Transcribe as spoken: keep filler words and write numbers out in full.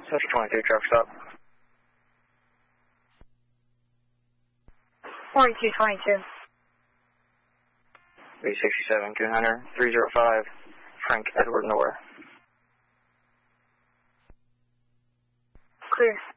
Central twenty-two, traffic stop. forty-two twenty-two. B sixty-seven, Coon Hunter, three zero five, Frank Edward Nor. Clear.